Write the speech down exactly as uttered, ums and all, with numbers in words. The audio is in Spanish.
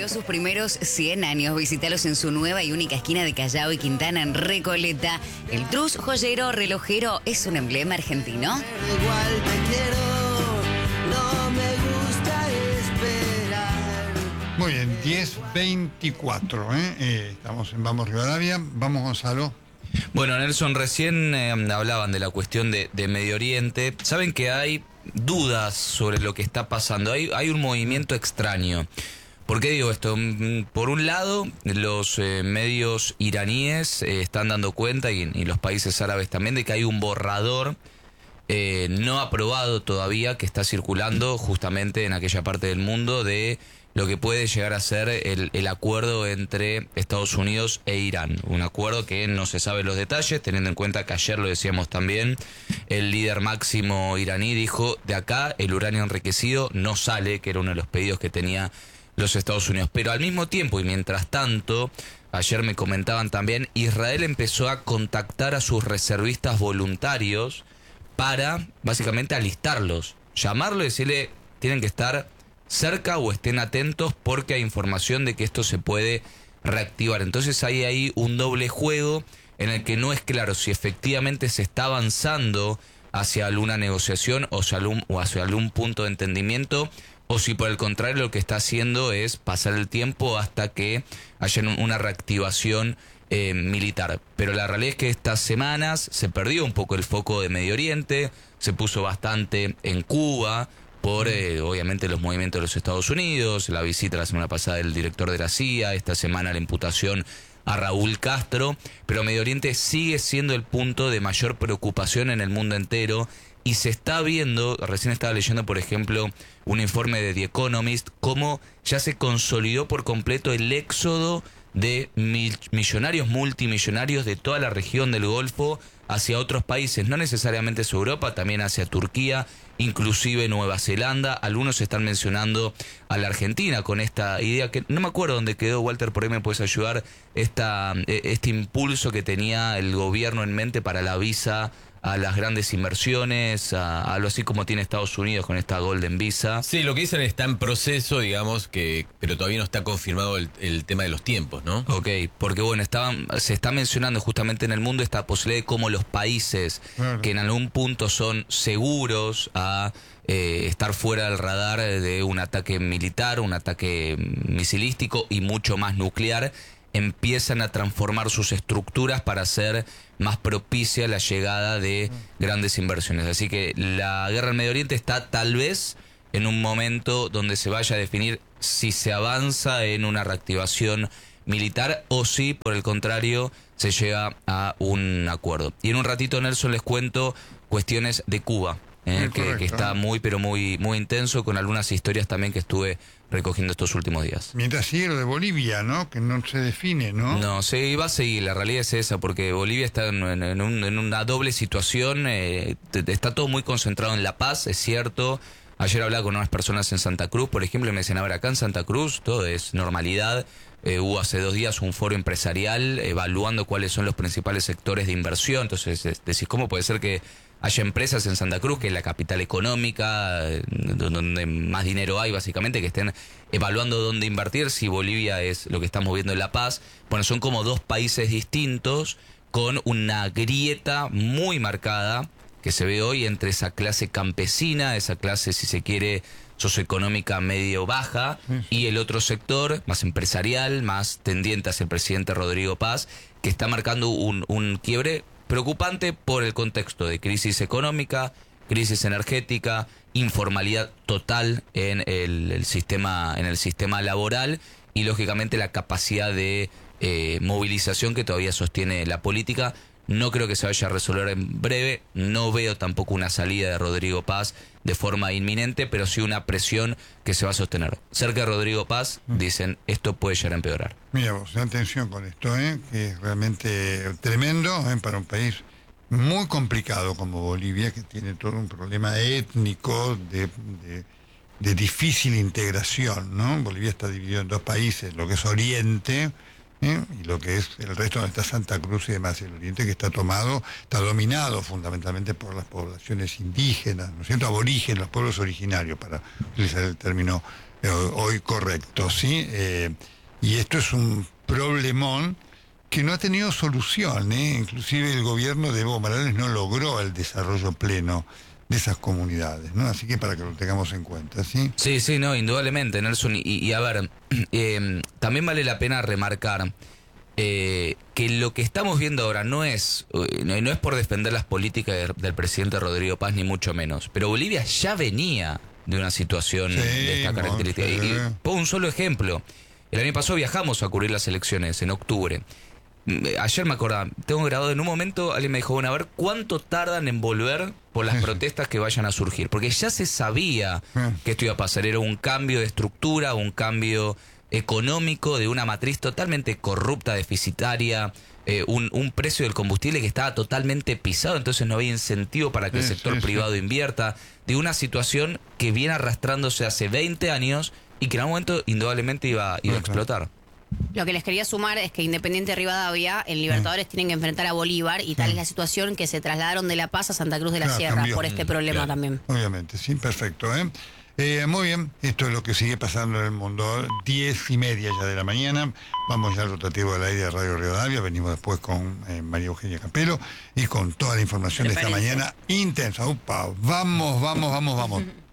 cumplió sus primeros cien años. Visítalos en su nueva y única esquina de Callao y Quintana en Recoleta. El Trus joyero relojero es un emblema argentino. Igual te quiero, no me gusta esperar. Muy bien, diez veinticuatro, ¿eh? Eh, estamos en Vamos Rivadavia. Vamos, Gonzalo. Bueno, Nelson, recién eh, hablaban de la cuestión de, de Medio Oriente. Saben que hay dudas sobre lo que está pasando. Hay, hay un movimiento extraño. ¿Por qué digo esto? Por un lado, los eh, medios iraníes eh, están dando cuenta, y, y los países árabes también, de que hay un borrador eh, no aprobado todavía que está circulando justamente en aquella parte del mundo de lo que puede llegar a ser el, el acuerdo entre Estados Unidos e Irán. Un acuerdo que no se sabe los detalles, teniendo en cuenta que ayer lo decíamos también, el líder máximo iraní dijo, de acá el uranio enriquecido no sale, que era uno de los pedidos que tenía los Estados Unidos. Pero al mismo tiempo, y mientras tanto, ayer me comentaban también, Israel empezó a contactar a sus reservistas voluntarios para, básicamente, alistarlos, llamarlo y decirle, tienen que estar cerca o estén atentos porque hay información de que esto se puede reactivar. Entonces hay ahí un doble juego en el que no es claro si efectivamente se está avanzando hacia alguna negociación o hacia algún, o hacia algún punto de entendimiento, o si por el contrario lo que está haciendo es pasar el tiempo hasta que haya una reactivación eh, militar. Pero la realidad es que estas semanas se perdió un poco el foco de Medio Oriente, se puso bastante en Cuba, por eh, obviamente los movimientos de los Estados Unidos, la visita la semana pasada del director de la C I A, esta semana la imputación a Raúl Castro, pero Medio Oriente sigue siendo el punto de mayor preocupación en el mundo entero y se está viendo, recién estaba leyendo por ejemplo un informe de The Economist, cómo ya se consolidó por completo el éxodo de millonarios, multimillonarios de toda la región del Golfo hacia otros países, no necesariamente hacia Europa, también hacia Turquía, inclusive Nueva Zelanda. Algunos están mencionando a la Argentina con esta idea que no me acuerdo dónde quedó, Walter, por ahí me puedes ayudar, esta, este impulso que tenía el gobierno en mente para la visa a las grandes inversiones, a, a algo así como tiene Estados Unidos con esta Golden Visa. Sí, lo que dicen está en proceso, digamos, que pero todavía no está confirmado el, el tema de los tiempos, ¿no? Ok, porque bueno, estaban, se está mencionando justamente en el mundo esta posibilidad de cómo los países claro. que en algún punto son seguros a eh, estar fuera del radar de un ataque militar, un ataque misilístico y mucho más nuclear, empiezan a transformar sus estructuras para ser más propicia la llegada de grandes inversiones. Así que la guerra en Medio Oriente está tal vez en un momento donde se vaya a definir si se avanza en una reactivación militar o si, por el contrario, se llega a un acuerdo. Y en un ratito, Nelson, les cuento cuestiones de Cuba, eh, que, que está muy, pero muy, muy intenso, con algunas historias también que estuve recogiendo estos últimos días. Mientras sigue lo de Bolivia, ¿no? Que no se define, ¿no? No, se va a seguir, la realidad es esa, porque Bolivia está en, en, un, en una doble situación, eh, está todo muy concentrado en La Paz, es cierto. Ayer hablaba con unas personas en Santa Cruz, por ejemplo, y me decían, a ver, acá en Santa Cruz todo es normalidad. Eh, hubo hace dos días un foro empresarial evaluando cuáles son los principales sectores de inversión. Entonces decís, ¿cómo puede ser que haya empresas en Santa Cruz, que es la capital económica, donde más dinero hay básicamente, que estén evaluando dónde invertir, si Bolivia es lo que estamos viendo en La Paz? Bueno, son como dos países distintos con una grieta muy marcada que se ve hoy entre esa clase campesina, esa clase, si se quiere, socioeconómica medio baja, y el otro sector más empresarial, más tendiente hacia el presidente Rodrigo Paz, que está marcando un, un quiebre preocupante por el contexto de crisis económica, crisis energética, informalidad total en el, el sistema en el sistema laboral y lógicamente la capacidad de eh, movilización que todavía sostiene la política. No creo que se vaya a resolver en breve, no veo tampoco una salida de Rodrigo Paz de forma inminente, pero sí una presión que se va a sostener. Cerca de Rodrigo Paz dicen, esto puede llegar a empeorar. Mira vos, atención con esto, ¿eh? Que es realmente tremendo, ¿eh? Para un país muy complicado como Bolivia, que tiene todo un problema étnico de, de, de difícil integración, ¿no? Bolivia está dividido en dos países, lo que es Oriente, ¿eh? Y lo que es el resto donde está Santa Cruz y demás, el oriente que está tomado, está dominado fundamentalmente por las poblaciones indígenas, ¿no es cierto? Aborígenes, los pueblos originarios, para utilizar el término eh, hoy correcto, ¿sí? Eh, y esto es un problemón que no ha tenido solución, ¿eh? Inclusive el gobierno de Evo Morales no logró el desarrollo pleno de esas comunidades, ¿no? Así que para que lo tengamos en cuenta, ¿sí? Sí, sí, no, indudablemente, Nelson. Y, y a ver, eh, también vale la pena remarcar eh, que lo que estamos viendo ahora no es, eh, no es por defender las políticas de, del presidente Rodrigo Paz, ni mucho menos. Pero Bolivia ya venía de una situación Sí, de esta característica. sí. Y, y pongo un solo ejemplo. El año pasado viajamos a cubrir las elecciones en octubre. Ayer me acordaba, tengo grabado en un momento, alguien me dijo, bueno, a ver cuánto tardan en volver por las protestas que vayan a surgir. Porque ya se sabía que esto iba a pasar, era un cambio de estructura, un cambio económico de una matriz totalmente corrupta, deficitaria, eh, un, un precio del combustible que estaba totalmente pisado, entonces no había incentivo para que Sí, el sector sí, privado sí. invierta, de una situación que viene arrastrándose hace veinte años y que en algún momento indudablemente iba, iba a explotar. Lo que les quería sumar es que Independiente de Rivadavia, en Libertadores tienen que enfrentar a Bolívar y tal es la situación que se trasladaron de La Paz a Santa Cruz de la Claro, Sierra cambió. por este problema Claro. también. Obviamente, sí, perfecto, ¿eh? Eh, muy bien, esto es lo que sigue pasando en el mundo. Diez y media ya de la mañana. Vamos ya al rotativo del aire de Radio Rivadavia. Venimos después con eh, María Eugenia Capelo y con toda la información de esta Prepárense. mañana intensa. Upa, vamos, vamos, vamos, vamos.